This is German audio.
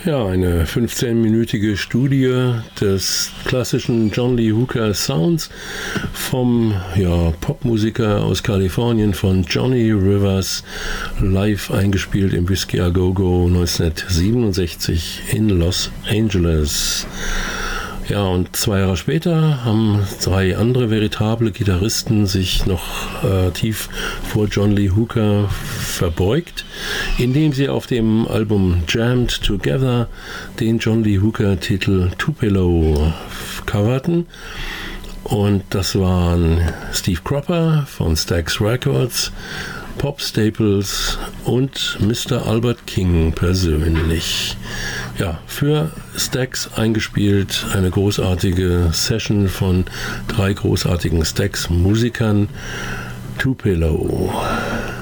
Ja, eine 15-minütige Studie des klassischen John Lee Hooker Sounds vom Popmusiker aus Kalifornien von Johnny Rivers, live eingespielt im Whisky A Go Go 1967 in Los Angeles. Ja, und 2 Jahre später haben 3 andere veritable Gitarristen sich noch tief vor John Lee Hooker verbeugt, indem sie auf dem Album Jammed Together den John Lee Hooker Titel Tupelo coverten. Und das waren Steve Cropper von Stax Records, Pop Staples und Mr. Albert King persönlich. Ja, für Stax eingespielt, eine großartige Session von 3 großartigen Stax-Musikern. Tupelo.